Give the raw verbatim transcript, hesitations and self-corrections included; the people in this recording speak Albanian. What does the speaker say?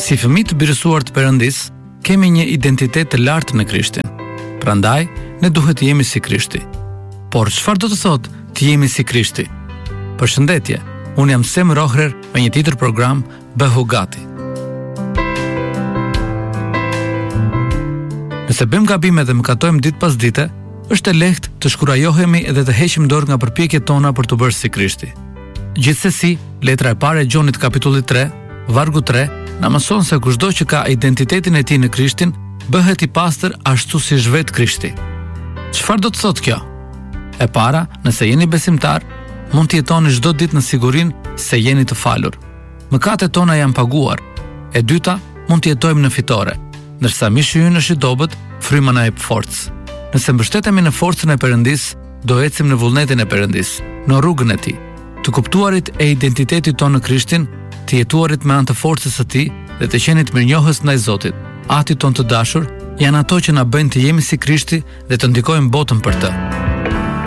Si fëmijë të birësuar të Perëndis, kemi një identitet të lartë në Krishtin. Prandaj, ne duhet të jemi si Krishti. Por çfarë do të thotë të jemi si Krishti? Përshëndetje, unë jam Sem Rohrer me një tjetër program Bëhu Gati. Nëse bëjmë gabime dhe mëkatojmë ditë pas dite, është e lehtë të shkurajohemi edhe të heqim dorë nga përpjekjet tona për të bërë si Krishti. Gjithsesi, letra e parë e Gjonit kapitulli tre, vargu tre, na mëson se kushdo që ka identitetin e tij në Krishtin, bëhet i pastër ashtu si vetë Krishti. Çfarë do të thotë kjo? E para, nëse jeni besimtar, mund të jetoni çdo ditë në sigurinë se jeni të falur. Mëkatet tona janë paguar. E dyta, mund të jetojmë në fitore, ndërsa mishi ynë është i dobët, fryma na jep forcë. Nëse mbështetemi në forcën e Perëndis, do ecim në vullnetin e Perëndis, në rrugën e tij. Të kuptuarit e identitetit tonë në Krishtin, të jetuarit me anë të forcës së tij dhe të qenit mirënjohës ndaj Zotit, Atit tonë të dashur, janë ato që na bëjnë të jemi si Krishti dhe të ndikojmë botën për të.